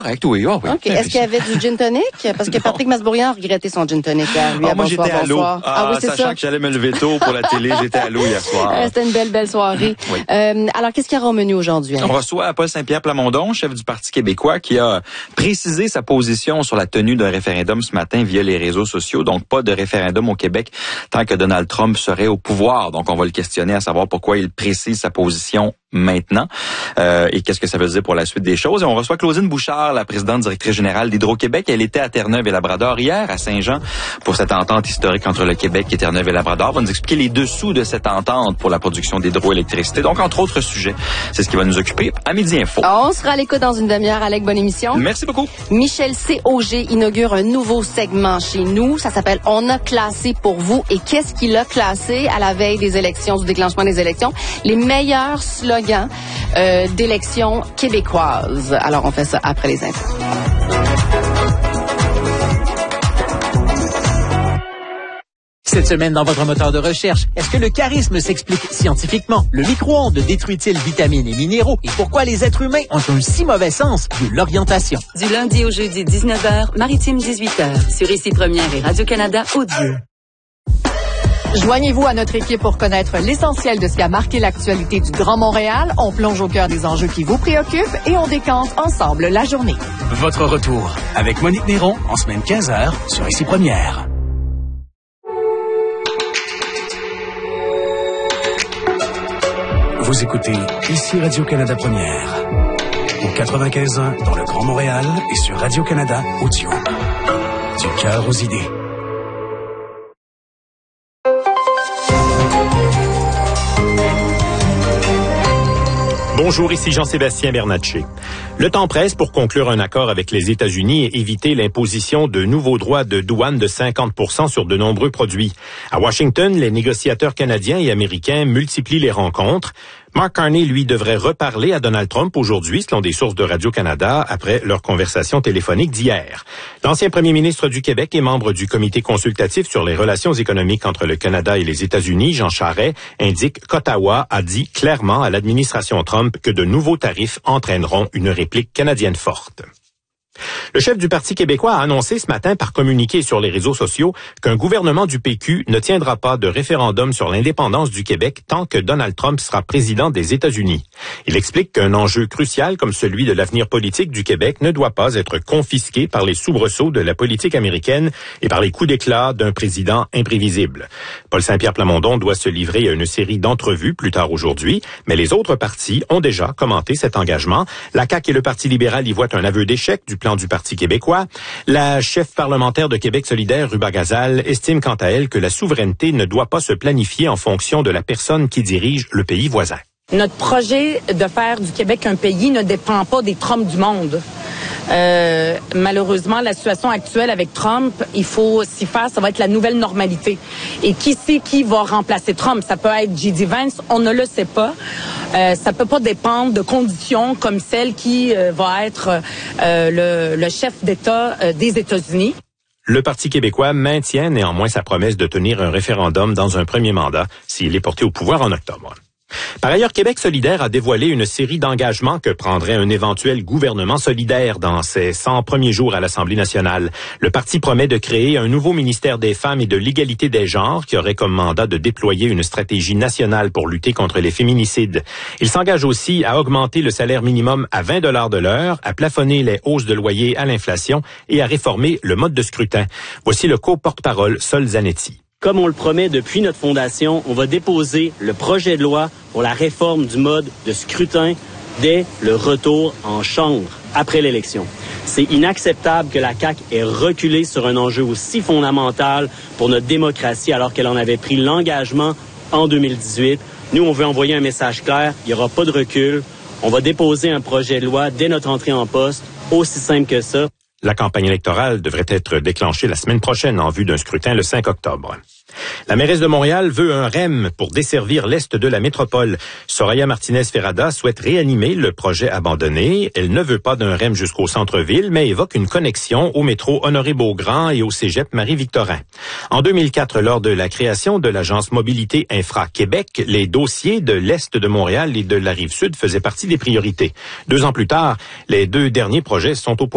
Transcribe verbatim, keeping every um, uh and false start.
Correct, oui, oh, oui. OK. Est-ce qu'il y avait du gin tonic? Parce que Patrick Masbourian a regretté son gin tonic. Là, lui, Ah, à moi, bonsoir, j'étais à l'eau. bonsoir. Ah, Ah oui, c'est sachant ça. que j'allais me lever tôt pour la télé, j'étais à l'eau hier soir. Euh, C'était une belle, belle soirée. Oui. Euh, alors, qu'est-ce qu'il y aura au menu aujourd'hui? On reçoit Paul Saint-Pierre Plamondon, chef du Parti québécois, qui a précisé sa position sur la tenue d'un référendum ce matin via les réseaux sociaux. Donc, pas de référendum au Québec tant que Donald Trump serait au pouvoir. Donc, on va le questionner à savoir pourquoi il précise sa position maintenant euh, et qu'est-ce que ça veut dire pour la suite des choses. Et on reçoit Claudine Bouchard, la présidente directrice générale d'Hydro-Québec. Elle était à Terre-Neuve et Labrador hier, à Saint-Jean, pour cette entente historique entre le Québec et Terre-Neuve et Labrador. Elle va nous expliquer les dessous de cette entente pour la production d'hydroélectricité. Donc, entre autres sujets, c'est ce qui va nous occuper à Midi Info. On sera à l'écoute dans une demi-heure. Alec, bonne émission. Merci beaucoup. Michel C. Auger inaugure un nouveau segment chez nous. Ça s'appelle « On a classé pour vous ». Et qu'est-ce qu'il a classé à la veille des élections, du déclenchement des élections? Les meilleurs slogans euh, d'élections québécoises. Alors, on fait ça après les infos. Cette semaine, dans votre moteur de recherche, est-ce que le charisme s'explique scientifiquement? Le micro-ondes détruit-il vitamines et minéraux? Et pourquoi les êtres humains ont un si mauvais sens de l'orientation? Du lundi au jeudi, dix-neuf heures, Maritime dix-huit heures, sur Ici Première et Radio-Canada Audio. Joignez-vous à notre équipe pour connaître l'essentiel de ce qui a marqué l'actualité du Grand Montréal. On plonge au cœur des enjeux qui vous préoccupent et on décante ensemble la journée. Votre retour avec Monique Néron en semaine quinze heures sur Ici Première. Vous écoutez Ici Radio-Canada Première. Au quatre-vingt-quinze ans dans le Grand Montréal et sur Radio-Canada Audio. Du cœur aux idées. Bonjour, ici Jean-Sébastien Bernatchez. Le temps presse pour conclure un accord avec les États-Unis et éviter l'imposition de nouveaux droits de douane de cinquante pour cent sur de nombreux produits. À Washington, les négociateurs canadiens et américains multiplient les rencontres. Mark Carney, lui, devrait reparler à Donald Trump aujourd'hui, selon des sources de Radio-Canada, après leur conversation téléphonique d'hier. L'ancien premier ministre du Québec et membre du comité consultatif sur les relations économiques entre le Canada et les États-Unis, Jean Charest, indique qu'Ottawa a dit clairement à l'administration Trump que de nouveaux tarifs entraîneront une réplique canadienne forte. Le chef du Parti québécois a annoncé ce matin par communiqué sur les réseaux sociaux qu'un gouvernement du P Q ne tiendra pas de référendum sur l'indépendance du Québec tant que Donald Trump sera président des États-Unis. Il explique qu'un enjeu crucial comme celui de l'avenir politique du Québec ne doit pas être confisqué par les soubresauts de la politique américaine et par les coups d'éclat d'un président imprévisible. Paul Saint-Pierre Plamondon doit se livrer à une série d'entrevues plus tard aujourd'hui, mais les autres partis ont déjà commenté cet engagement. La C A Q et le Parti libéral y voient un aveu d'échec du plan du Parti québécois. La chef parlementaire de Québec solidaire, Ruba Gazal, estime quant à elle que la souveraineté ne doit pas se planifier en fonction de la personne qui dirige le pays voisin. Notre projet de faire du Québec un pays ne dépend pas des Trump du monde. Euh, malheureusement, la situation actuelle avec Trump, il faut s'y faire, ça va être la nouvelle normalité. Et qui sait qui va remplacer Trump? Ça peut être J D Vance, on ne le sait pas. Euh, ça peut pas dépendre de conditions comme celle qui euh, va être euh, le, le chef d'État euh, des États-Unis. Le Parti québécois maintient néanmoins sa promesse de tenir un référendum dans un premier mandat s'il est porté au pouvoir en octobre. Par ailleurs, Québec solidaire a dévoilé une série d'engagements que prendrait un éventuel gouvernement solidaire dans ses cent premiers jours à l'Assemblée nationale. Le parti promet de créer un nouveau ministère des femmes et de l'égalité des genres qui aurait comme mandat de déployer une stratégie nationale pour lutter contre les féminicides. Il s'engage aussi à augmenter le salaire minimum à vingt dollars de l'heure, à plafonner les hausses de loyer à l'inflation et à réformer le mode de scrutin. Voici le co-porte-parole Sol Zanetti. Comme on le promet depuis notre fondation, on va déposer le projet de loi pour la réforme du mode de scrutin dès le retour en chambre après l'élection. C'est inacceptable que la C A Q ait reculé sur un enjeu aussi fondamental pour notre démocratie alors qu'elle en avait pris l'engagement en deux mille dix-huit. Nous, on veut envoyer un message clair, il n'y aura pas de recul. On va déposer un projet de loi dès notre entrée en poste, aussi simple que ça. La campagne électorale devrait être déclenchée la semaine prochaine en vue d'un scrutin le cinq octobre. La mairesse de Montréal veut un R E M pour desservir l'est de la métropole. Soraya Martinez-Ferrada souhaite réanimer le projet abandonné. Elle ne veut pas d'un R E M jusqu'au centre-ville, mais évoque une connexion au métro Honoré-Beaugrand et au cégep Marie-Victorin. En deux mille quatre, lors de la création de l'agence Mobilité Infra-Québec, les dossiers de l'est de Montréal et de la Rive-Sud faisaient partie des priorités. Deux ans plus tard, les deux derniers projets sont au point